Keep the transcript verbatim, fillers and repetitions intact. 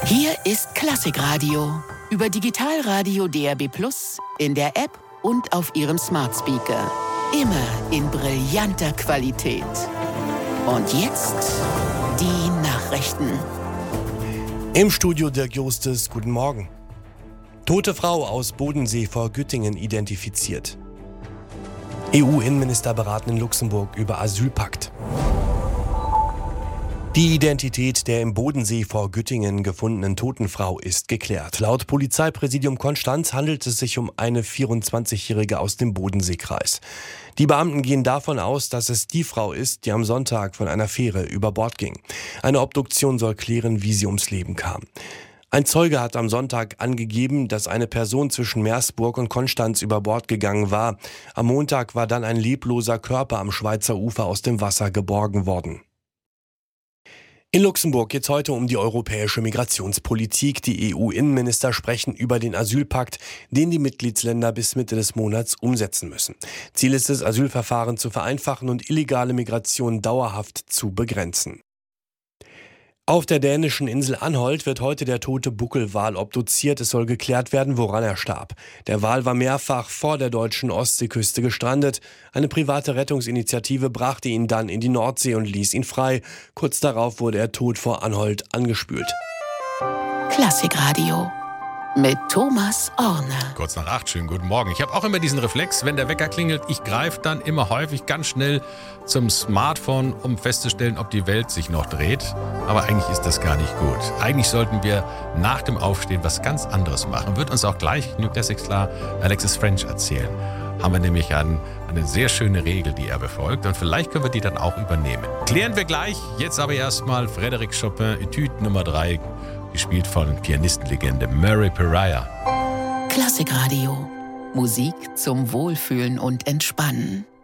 Hier ist Klassikradio. Über Digitalradio D A B plus, in der App und auf Ihrem Smart Speaker. Immer in brillanter Qualität. Und jetzt die Nachrichten. Im Studio Dirk Justes, guten Morgen. Tote Frau aus Bodensee vor Güttingen identifiziert. E U-Innenminister beraten in Luxemburg über Asylpakt. Die Identität der im Bodensee vor Güttingen gefundenen toten Frau ist geklärt. Laut Polizeipräsidium Konstanz handelt es sich um eine vierundzwanzigjährige aus dem Bodenseekreis. Die Beamten gehen davon aus, dass es die Frau ist, die am Sonntag von einer Fähre über Bord ging. Eine Obduktion soll klären, wie sie ums Leben kam. Ein Zeuge hat am Sonntag angegeben, dass eine Person zwischen Meersburg und Konstanz über Bord gegangen war. Am Montag war dann ein lebloser Körper am Schweizer Ufer aus dem Wasser geborgen worden. In Luxemburg geht es heute um die europäische Migrationspolitik. Die E U-Innenminister sprechen über den Asylpakt, den die Mitgliedsländer bis Mitte des Monats umsetzen müssen. Ziel ist es, Asylverfahren zu vereinfachen und illegale Migration dauerhaft zu begrenzen. Auf der dänischen Insel Anholt wird heute der tote Buckelwal obduziert. Es soll geklärt werden, woran er starb. Der Wal war mehrfach vor der deutschen Ostseeküste gestrandet. Eine private Rettungsinitiative brachte ihn dann in die Nordsee und ließ ihn frei. Kurz darauf wurde er tot vor Anholt angespült. Klassikradio mit Thomas Orner. Kurz nach acht, schönen guten Morgen. Ich habe auch immer diesen Reflex, wenn der Wecker klingelt, ich greife dann immer häufig ganz schnell zum Smartphone, um festzustellen, ob die Welt sich noch dreht. Aber eigentlich ist das gar nicht gut. Eigentlich sollten wir nach dem Aufstehen was ganz anderes machen. Wird uns auch gleich New Classics klar Alexis French erzählen. Haben wir nämlich an, eine sehr schöne Regel, die er befolgt. Und vielleicht können wir die dann auch übernehmen. Klären wir gleich. Jetzt aber erstmal Frédéric Chopin, Etüde Nummer drei. Gespielt von Pianistenlegende Murray Pariah. Klassikradio. Musik zum Wohlfühlen und Entspannen.